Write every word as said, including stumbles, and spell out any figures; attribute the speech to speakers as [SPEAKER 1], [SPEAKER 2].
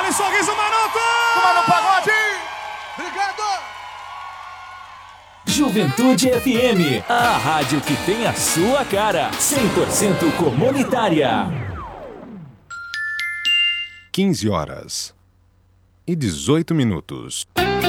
[SPEAKER 1] aquele sorriso maroto!
[SPEAKER 2] Toma no pagode! Obrigado!
[SPEAKER 3] Juventude F M, a rádio que tem a sua cara, cem por cento comunitária.
[SPEAKER 4] quinze horas e dezoito minutos.